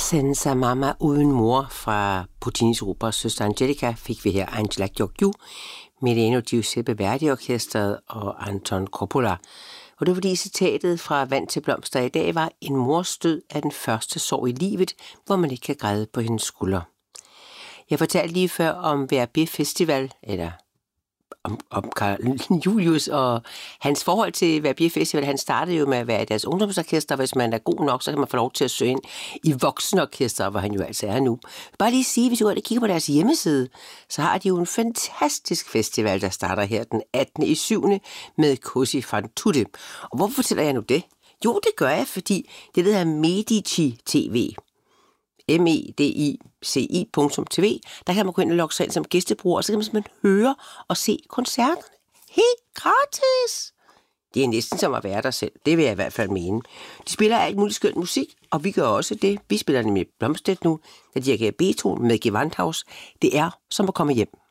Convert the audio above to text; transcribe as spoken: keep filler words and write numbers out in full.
Senza mamma uden mor fra Puccinis opera Søster Angelica fik vi her Angela Gheorghiu, Milano Giuseppe Verdi Orkestret og Anton Coppola. Og det var fordi citatet fra Vand til blomster i dag var: en mors død er den første sorg i livet, hvor man ikke kan græde på hendes skulder. Jeg fortalte lige før om V R B Festival, eller om, om Carl Julius og hans forhold til V R B Festival. Han startede jo med at være i deres ungdomsorkester. Hvis man er god nok, så kan man få lov til at søge ind i voksenorkester, hvor han jo altså er nu. Bare lige sige, hvis du går og kigger på deres hjemmeside, så har de jo en fantastisk festival, der starter her den attende i syvende med Cosi fan tutte. Og hvorfor fortæller jeg nu det? Jo, det gør jeg, fordi det hedder Medici T V. M E D I C I punktum T V. Der kan man gå ind og logge sig ind som gæstebruger, og så kan man simpelthen høre og se koncerterne helt gratis. Det er næsten som at være der selv. Det vil jeg i hvert fald mene. De spiller alt muligt skønt musik, og vi gør også det. Vi spiller nemlig Blomstedt nu, der dirigerer Beethoven med Gewandhaus. Det er som at komme hjem.